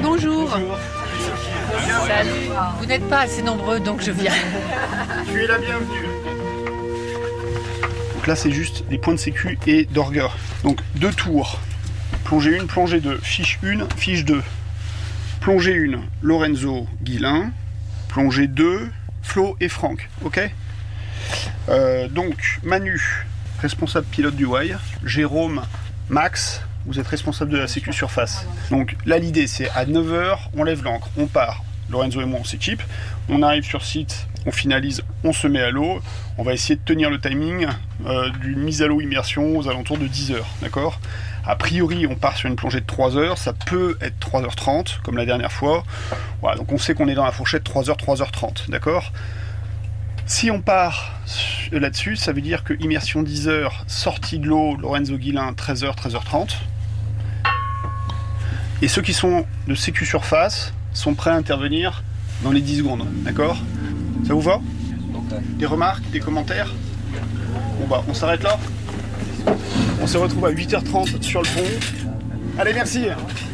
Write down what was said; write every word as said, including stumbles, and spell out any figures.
bonjour. Bonjour. Salut. Vous n'êtes pas assez nombreux, donc je viens. Tu es la bienvenue. Donc là, c'est juste des points de sécu et d'orga. Donc deux tours. Plongée un, plongée deux. Fiche un, fiche deux. Plongée un, Lorenzo Guillain. Plongée deux, Flo et Franck. Ok. euh, Donc, Manu, responsable pilote du Y. Jérôme, Max, vous êtes responsable de la sécu surface. Donc là, l'idée, c'est à neuf heures, on lève l'ancre, on part. Lorenzo et moi, on s'équipe. On arrive sur site, on finalise, on se met à l'eau. On va essayer de tenir le timing euh, d'une mise à l'eau immersion aux alentours de dix heures. D'accord ? A priori, on part sur une plongée de trois heures. Ça peut être trois heures trente, comme la dernière fois. Voilà, donc on sait qu'on est dans la fourchette trois heures, trois heures trente. D'accord ? Si on part là-dessus, ça veut dire que immersion dix heures, sortie de l'eau, Lorenzo Guillain, treize heures, treize heures trente. Et ceux qui sont de sécu surface sont prêts à intervenir dans les dix secondes. D'accord ? Ça vous va ? Des remarques, des commentaires ? Bon bah, on s'arrête là. On se retrouve à huit heures trente sur le pont. Allez, merci.